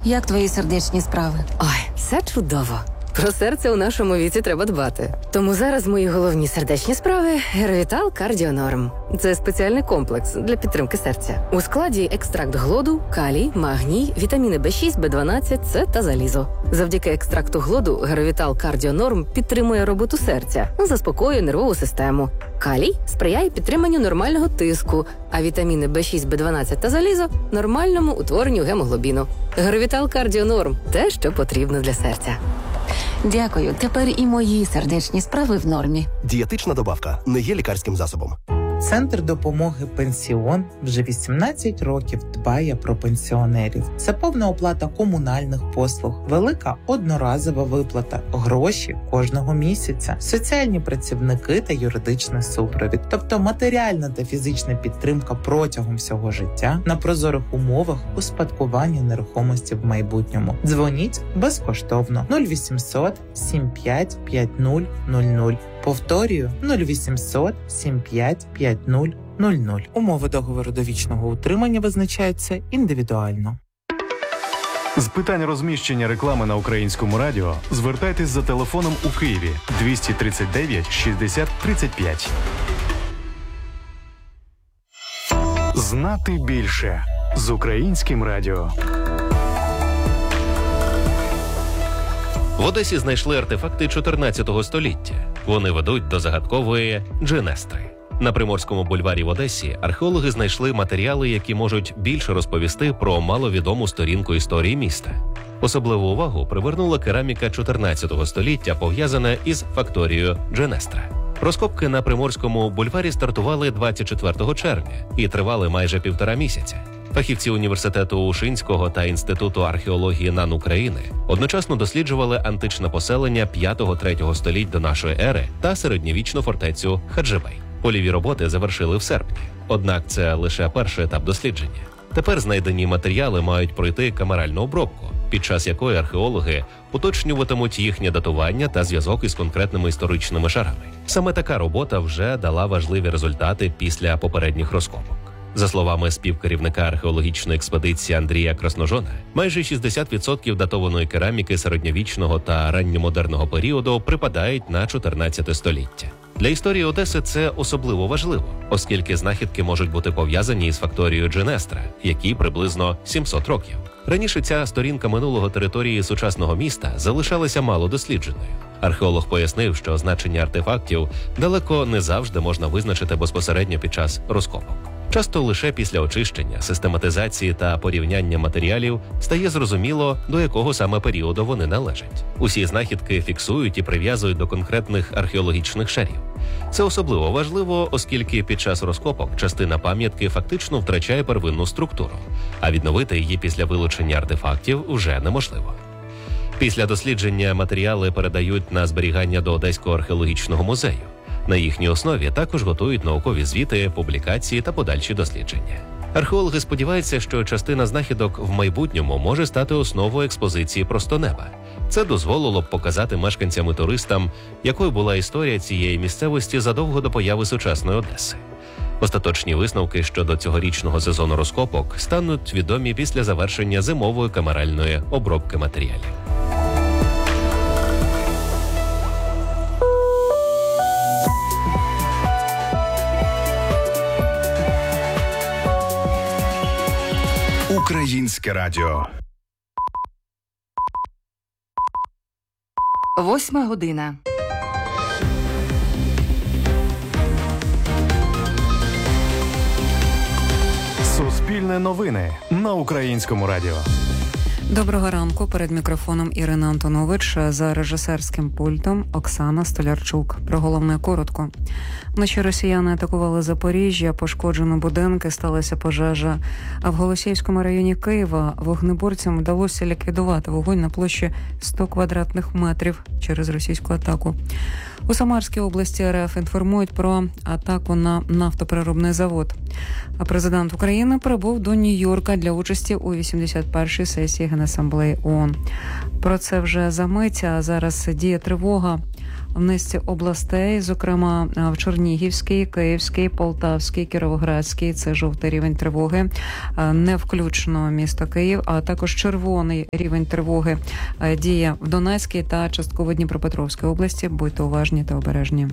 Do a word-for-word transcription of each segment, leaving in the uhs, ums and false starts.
Як твої сердечні справи? Ой, все чудово. Про серце у нашому віці треба дбати. Тому зараз мої головні сердечні справи – Геровітал Кардіонорм. Це спеціальний комплекс для підтримки серця. У складі екстракт глоду, калій, магній, вітаміни Б шість, Б дванадцять, С та залізо. Завдяки екстракту глоду Геровітал Кардіонорм підтримує роботу серця, заспокоює нервову систему. Калій сприяє підтриманню нормального тиску, а вітаміни Б шість, Б дванадцять та залізо – нормальному утворенню гемоглобіну. Геровітал Кардіонорм – те, що потрібно для серця. Дякую. Тепер і мої сердечні справи в нормі. Дієтична добавка не є лікарським засобом. Центр допомоги «Пенсіон» вже вісімнадцять років дбає про пенсіонерів. Це повна оплата комунальних послуг, велика одноразова виплата, гроші кожного місяця, соціальні працівники та юридичний супровід. Тобто матеріальна та фізична підтримка протягом всього життя на прозорих умовах успадкування нерухомості в майбутньому. Дзвоніть безкоштовно нуль вісімсот сім п'ять п'ять нуль нуль нуль. Повторюю, нуль вісімсот сім п'ять п'ять нуль нуль нуль. Умови договору довічного утримання визначаються індивідуально. З питань розміщення реклами на Українському радіо звертайтесь за телефоном у Києві двісті тридцять дев'ять шістдесят тридцять п'ять. Знати більше з Українським радіо. В Одесі знайшли артефакти чотирнадцятого століття. Вони ведуть до загадкової Дженестри. На Приморському бульварі в Одесі археологи знайшли матеріали, які можуть більше розповісти про маловідому сторінку історії міста. Особливу увагу привернула кераміка чотирнадцятого століття, пов'язана із факторією Дженестра. Розкопки на Приморському бульварі стартували двадцять четвертого червня і тривали майже півтора місяця. Фахівці університету Ушинського та Інституту археології НАН України одночасно досліджували античне поселення п'ятого-третього століть до нашої ери та середньовічну фортецю Хаджибей. Польові роботи завершили в серпні, однак це лише перший етап дослідження. Тепер знайдені матеріали мають пройти камеральну обробку, під час якої археологи уточнюватимуть їхнє датування та зв'язок із конкретними історичними шарами. Саме така робота вже дала важливі результати після попередніх розкопок. За словами співкерівника археологічної експедиції Андрія Красножона, майже шістдесят відсотків датованої кераміки середньовічного та ранньомодерного періоду припадають на чотирнадцяте століття. Для історії Одеси це особливо важливо, оскільки знахідки можуть бути пов'язані із факторією Дженестра, якій приблизно сімсот років. Раніше ця сторінка минулого території сучасного міста залишалася мало дослідженою. Археолог пояснив, що значення артефактів далеко не завжди можна визначити безпосередньо під час розкопок. Часто лише після очищення, систематизації та порівняння матеріалів стає зрозуміло, до якого саме періоду вони належать. Усі знахідки фіксують і прив'язують до конкретних археологічних шарів. Це особливо важливо, оскільки під час розкопок частина пам'ятки фактично втрачає первинну структуру, а відновити її після вилучення артефактів вже неможливо. Після дослідження матеріали передають на зберігання до Одеського археологічного музею. На їхній основі також готують наукові звіти, публікації та подальші дослідження. Археологи сподіваються, що частина знахідок в майбутньому може стати основою експозиції «Просто неба». Це дозволило б показати мешканцям і туристам, якою була історія цієї місцевості задовго до появи сучасної Одеси. Остаточні висновки щодо цьогорічного сезону розкопок стануть відомі після завершення зимової камеральної обробки матеріалів. Українське радіо. Восьма година. Суспільне новини на Українському радіо. Доброго ранку. Перед мікрофоном Ірина Антонович, за режисерським пультом Оксана Столярчук. Про головне коротко. Вночі росіяни атакували Запоріжжя, пошкоджено будинки, сталася пожежа. А в Голосіївському районі Києва вогнеборцям вдалося ліквідувати вогонь на площі сто квадратних метрів через російську атаку. У Самарській області РФ інформують про атаку на нафтопереробний завод. А президент України прибув до Нью-Йорка для участі у вісімдесят першій сесії Генасамблеї ООН. Про це вже за мить, а зараз діє тривога в низці областей, зокрема в Чернігівській, Київській, Полтавській, Кіровоградській. Це жовтий рівень тривоги, не включно місто Київ, а також червоний рівень тривоги діє в Донецькій та частково Дніпропетровській області. Будьте уважні та обережні.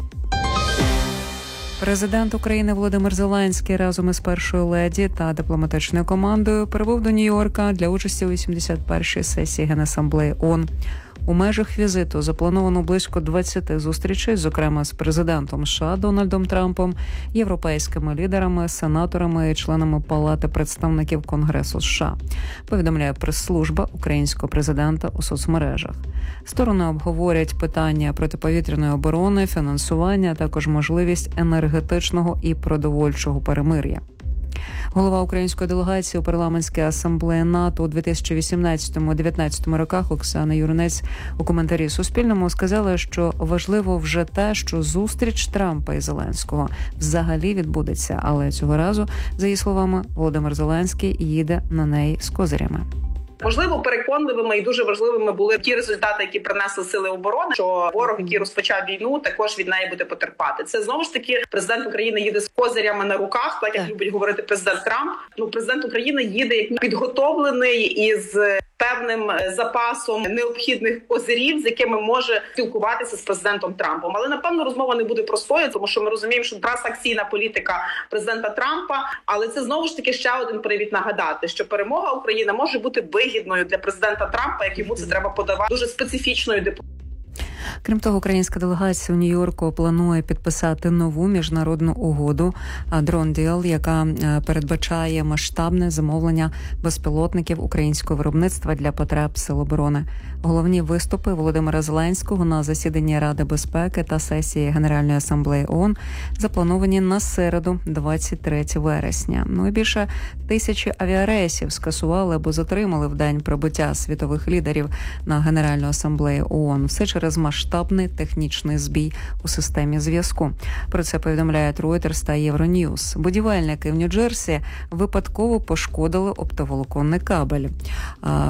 Президент України Володимир Зеленський разом із першою леді та дипломатичною командою прибув до Нью-Йорка для участі у вісімдесят першій сесії Генасамблеї ООН. У межах візиту заплановано близько двадцяти зустрічей, зокрема з президентом США Дональдом Трампом, європейськими лідерами, сенаторами і членами Палати представників Конгресу США, повідомляє прес-служба українського президента у соцмережах. Сторони обговорять питання протиповітряної оборони, фінансування, а також можливість енергетичного і продовольчого перемир'я. Голова української делегації у парламентській асамблеї НАТО у дві тисячі вісімнадцятому - дві тисячі дев'ятнадцятому роках Оксана Юринець у коментарі Суспільному сказала, що важливо вже те, що зустріч Трампа і Зеленського взагалі відбудеться, але цього разу, за її словами, Володимир Зеленський їде на неї з козирями. Можливо, переконливими і дуже важливими були ті результати, які принесли сили оборони, що ворог, який розпочав війну, також від неї буде потерпати. Це знову ж таки президент України їде з козирями на руках, так як любить говорити президент Трамп. Ну, президент України їде як підготовлений із певним запасом необхідних козирів, з якими може спілкуватися з президентом Трампом. Але, напевно, розмова не буде простою, тому що ми розуміємо, що трансакційна політика президента Трампа, але це знову ж таки ще один привід нагадати, що перемога України може бути вигідною для президента Трампа, як йому це треба подавати дуже специфічною дипломатією. Крім того, українська делегація у Нью-Йорку планує підписати нову міжнародну угоду «Drone Deal», яка передбачає масштабне замовлення безпілотників українського виробництва для потреб Сил оборони. Головні виступи Володимира Зеленського на засіданні Ради безпеки та сесії Генеральної асамблеї ООН заплановані на середу, двадцять третього вересня. Ну і більше тисячі авіарейсів скасували або затримали в день прибуття світових лідерів на Генеральну асамблею ООН. Все через масштабний технічний збій у системі зв'язку. Про це повідомляють Reuters та Євроньюз. Будівельники в Нью-Джерсі випадково пошкодили оптоволоконний кабель. А,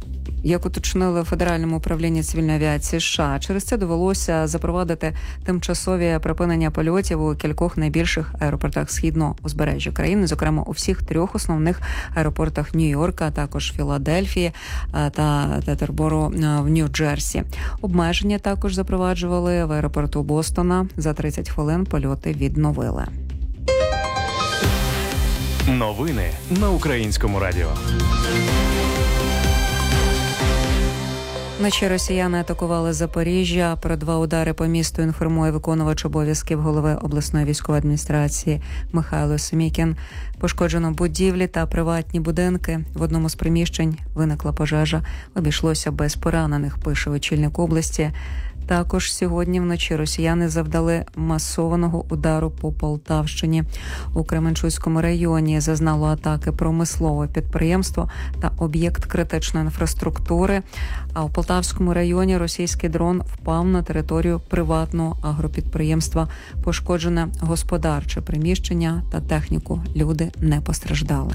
як уточнили в Федеральному управлінні цивільної авіації США, через це довелося запровадити тимчасові припинення польотів у кількох найбільших аеропортах східного узбережжя країни, зокрема у всіх трьох основних аеропортах Нью-Йорка, а також Філадельфії та Тетерборо в Нью-Джерсі. Обмеження також запроваджували в аеропорту Бостона. За тридцять хвилин польоти відновили. Новини на Українському радіо. Вночі росіяни атакували Запоріжжя. Про два удари по місту інформує виконувач обов'язків голови обласної військової адміністрації Михайло Семікін. Пошкоджено будівлі та приватні будинки. В одному з приміщень виникла пожежа. Обійшлося без поранених, пише очільник області. Також сьогодні вночі росіяни завдали масованого удару по Полтавщині. У Кременчуцькому районі зазнало атаки промислове підприємство та об'єкт критичної інфраструктури. А у Полтавському районі російський дрон впав на територію приватного агропідприємства. Пошкоджене господарче приміщення та техніку. Люди не постраждали.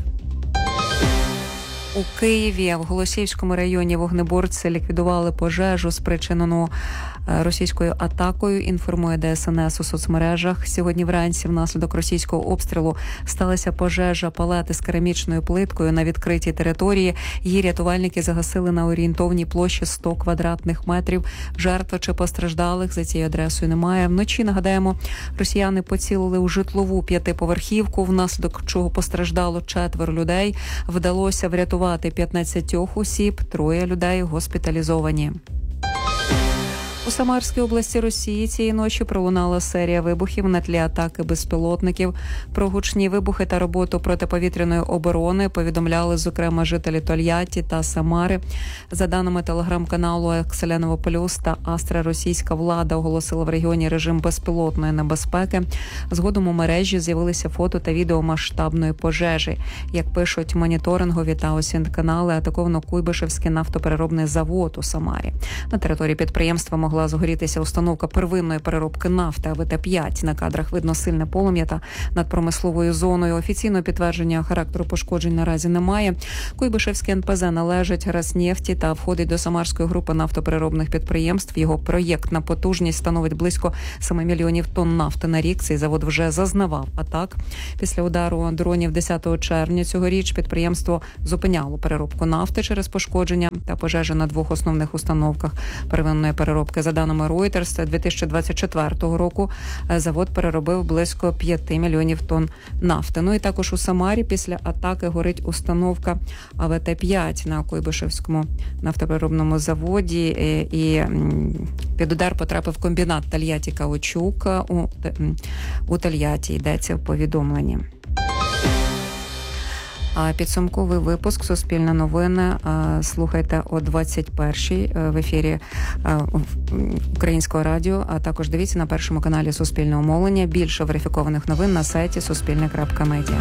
У Києві в Голосіївському районі вогнеборці ліквідували пожежу, спричинену російською атакою, інформує Де Ес Ен Ес у соцмережах. Сьогодні вранці внаслідок російського обстрілу сталася пожежа палети з керамічною плиткою на відкритій території. Її рятувальники загасили на орієнтовній площі сто квадратних метрів. Жертв чи постраждалих за цією адресою немає. Вночі, нагадаємо, росіяни поцілили у житлову п'ятиповерхівку, внаслідок чого постраждало четверо людей. Вдалося врятувати п'ятнадцять осіб, троє людей госпіталізовані. У Самарській області Росії цієї ночі пролунала серія вибухів на тлі атаки безпілотників. Про гучні вибухи та роботу протиповітряної оборони повідомляли, зокрема, жителі Тольятті та Самари. За даними телеграм-каналу «Екселеново Плюс» та «Астра», російська влада оголосила в регіоні режим безпілотної небезпеки. Згодом у мережі з'явилися фото та відео масштабної пожежі. Як пишуть моніторингові та ОСІНТ-канали, атаковано Куйбишевський нафтопереробний завод у Самарі. На території підприємства могла почала згорітися установка первинної переробки нафти А В Т п'ять. На кадрах видно сильне полум'я та над промисловою зоною. Офіційного підтвердження характеру пошкоджень наразі немає. Куйбишевське Ен Пе Зе належить Роснефті та входить до Самарської групи нафтопереробних підприємств. Його проєктна потужність становить близько сім мільйонів тонн нафти на рік. Цей завод вже зазнавав атак. Після удару дронів десятого червня цьогоріч підприємство зупиняло переробку нафти через пошкодження та пожежі на двох основних установках первинної переробки. За даними Reuters, дві тисячі двадцять четвертого року завод переробив близько п'ять мільйонів тонн нафти. Ну і також у Самарі після атаки горить установка А В Т п'ять на Куйбишевському нафтопереробному заводі. І під удар потрапив комбінат Тольятті Каучук у, у Тольятті, йдеться в повідомленні. А підсумковий випуск «Суспільне новини» слухайте о двадцять першій в ефірі Українського радіо, а також дивіться на першому каналі Суспільного мовлення. Більше верифікованих новин на сайті суспільне крапка медіа.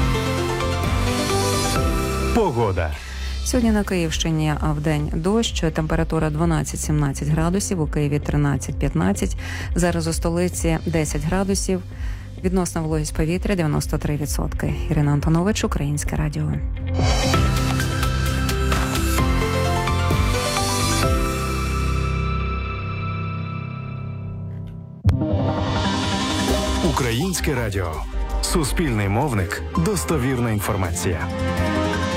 Погода. Сьогодні на Київщині вдень дощ, температура дванадцять-сімнадцять градусів, у Києві тринадцять-п'ятнадцять, зараз у столиці десять градусів, відносна вологість повітря дев'яносто три відсотки. Ірина Антонович, Українське радіо. Українське радіо. Суспільний мовник. Достовірна інформація.